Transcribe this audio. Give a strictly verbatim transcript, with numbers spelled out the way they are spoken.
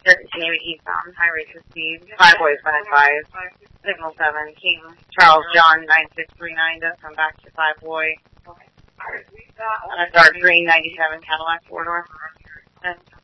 They're continuing eastbound, high rates of speed. Five boys, one advised. Signal seven, King Charles John nine six three nine to come back to five boy. Uh, dark green ninety-seven Cadillac four door.